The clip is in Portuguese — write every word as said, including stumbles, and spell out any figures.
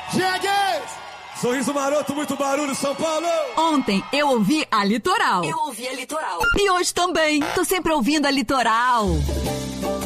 Diegues! Sorriso maroto, muito barulho, São Paulo! Ontem eu ouvi a Litoral. Eu ouvi a Litoral. E hoje também. Tô sempre ouvindo a Litoral.